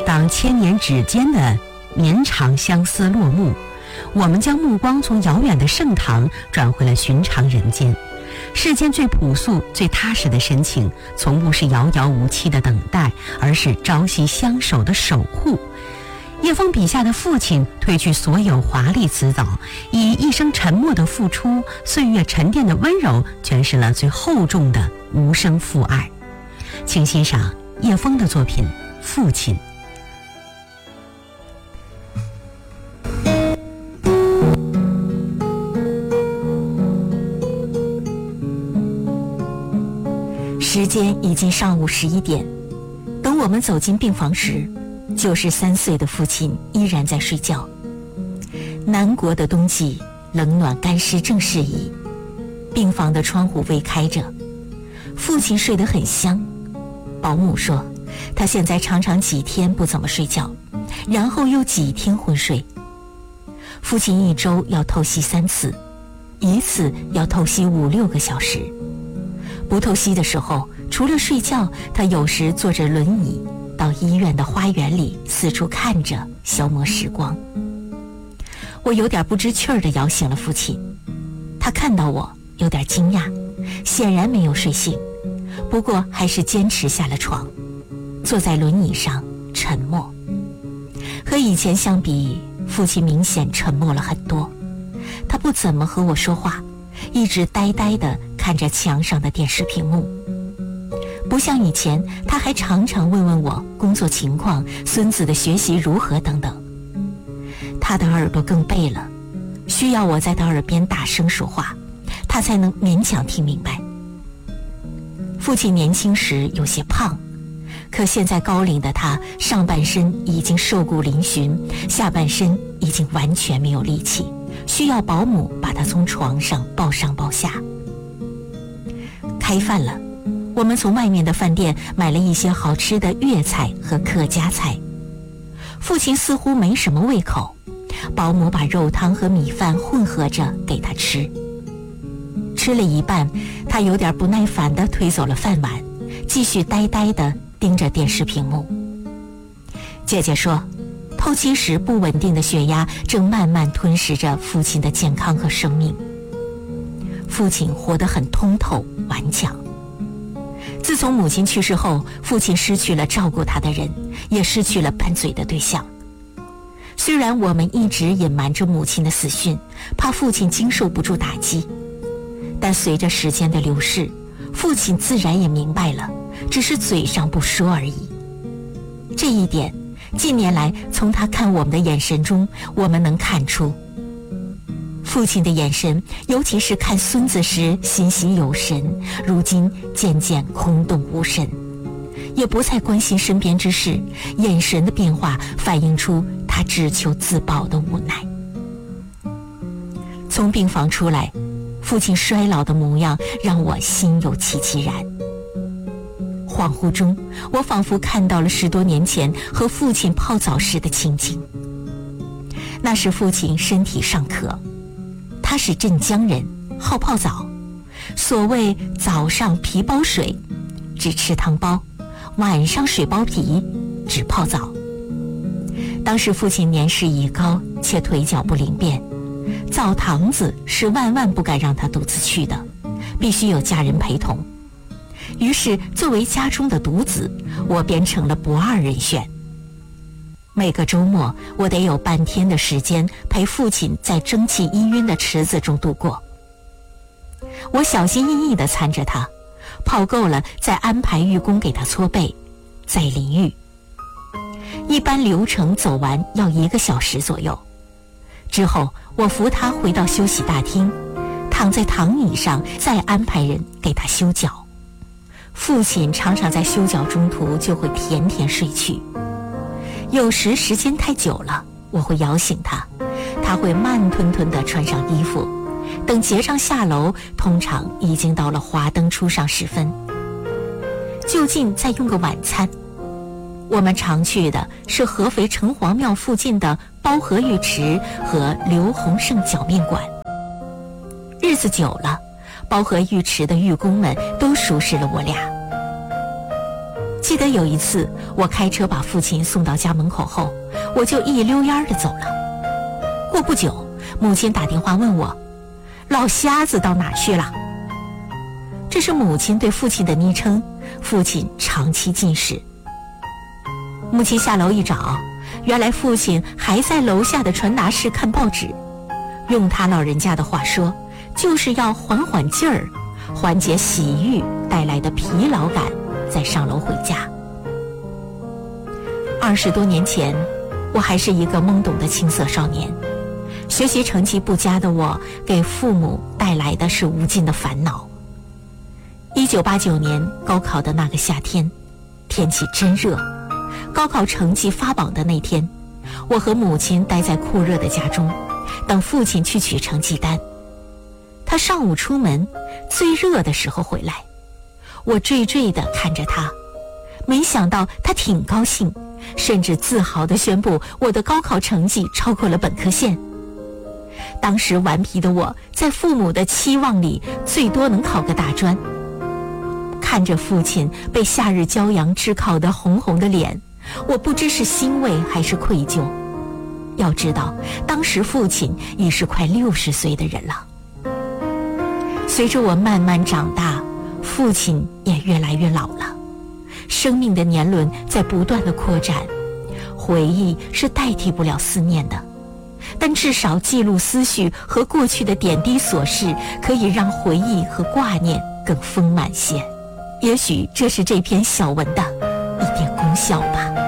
当千年指尖的绵长相思落幕，我们将目光从遥远的盛唐转回了寻常人间。世间最朴素最踏实的深情，从不是遥遥无期的等待，而是朝夕相守的守护。叶枫笔下的父亲褪去所有华丽辞藻，以一生沉默的付出，岁月沉淀的温柔，诠释了最厚重的无声父爱。请欣赏叶枫的作品《父亲》。 时间已经上午11点，等我们走进病房时，93岁的父亲依然在睡觉。南国的冬季，冷暖干湿正适宜，病房的窗户微开着，父亲睡得很香。保姆说，他现在常常几天不怎么睡觉，然后又几天昏睡。父亲一周要透析3次，一次要透析5-6个小时。不透析的时候，除了睡觉，他有时坐着轮椅到医院的花园里四处看着，消磨时光。我有点不知趣儿地摇醒了父亲，他看到我有点惊讶，显然没有睡醒，不过还是坚持下了床，坐在轮椅上沉默。和以前相比，父亲明显沉默了很多，他不怎么和我说话，一直呆呆地看着墙上的电视屏幕。不像以前，他还常常问问我工作情况、孙子的学习如何等等。他的耳朵更背了，需要我在他耳边大声说话，他才能勉强听明白。父亲年轻时有些胖，可现在高龄的他，上半身已经瘦骨嶙峋，下半身已经完全没有力气，需要保姆把他从床上抱上抱下。开饭了，我们从外面的饭店买了一些好吃的粤菜和客家菜。父亲似乎没什么胃口，保姆把肉汤和米饭混合着给他吃。吃了一半，他有点不耐烦地推走了饭碗，继续呆呆地盯着电视屏幕。姐姐说，透析时不稳定的血压正慢慢吞噬着父亲的健康和生命。父亲活得很通透顽强。自从母亲去世后，父亲失去了照顾他的人，也失去了拌嘴的对象。虽然我们一直隐瞒着母亲的死讯，怕父亲经受不住打击，但随着时间的流逝，父亲自然也明白了，只是嘴上不说而已。这一点，近年来从他看我们的眼神中，我们能看出。父亲的眼神，尤其是看孙子时欣喜有神，如今渐渐空洞无神，也不再关心身边之事，眼神的变化反映出他只求自保的无奈。从病房出来，父亲衰老的模样让我心有戚戚然。恍惚中，我仿佛看到了10多年前和父亲泡澡时的情景。那时父亲身体尚可，他是镇江人，好泡澡，所谓早上皮包水，只吃汤包，晚上水包皮，只泡澡。当时父亲年事已高，且腿脚不灵便，澡堂子是万万不敢让他独自去的，必须有家人陪同。于是作为家中的独子，我便成了不二人选。每个周末，我得有半天的时间陪父亲在蒸汽氤氲的池子中度过。我小心翼翼地搀着他，泡够了再安排浴工给他搓背，再淋浴。一般流程走完要1个小时左右。之后我扶他回到休息大厅，躺在躺椅上再安排人给他修脚。父亲常常在修脚中途就会甜甜睡去，有时时间太久了，我会摇醒他，他会慢吞吞地穿上衣服，等结账下楼，通常已经到了华灯初上时分。就近再用个晚餐，我们常去的是合肥城隍庙附近的包河浴池和刘洪胜脚面馆。日子久了，包河浴池的浴工们都熟识了我俩。 记得有一次，我开车把父亲送到家门口后，我就一溜烟地走了。过不久，母亲打电话问我，老瞎子到哪去了？这是母亲对父亲的昵称，父亲长期近视。母亲下楼一找，原来父亲还在楼下的传达室看报纸，用他老人家的话说，就是要缓缓劲儿，缓解洗浴带来的疲劳感，再上楼回家。20多年前，我还是一个懵懂的青涩少年，学习成绩不佳的我，给父母带来的是无尽的烦恼。1989年高考的那个夏天，天气真热，高考成绩发榜的那天，我和母亲待在酷热的家中，等父亲去取成绩单。他上午出门，最热的时候回来，我惴惴地看着他，没想到他挺高兴，甚至自豪地宣布我的高考成绩超过了本科线。当时顽皮的我，在父母的期望里，最多能考个大专。看着父亲被夏日骄阳炙烤得红红的脸，我不知是欣慰还是愧疚。要知道，当时父亲已是快60岁的人了。随着我慢慢长大，父亲也越来越老了，生命的年轮在不断的扩展，回忆是代替不了思念的，但至少记录思绪和过去的点滴琐事，可以让回忆和挂念更丰满些。也许这是这篇小文的一点功效吧。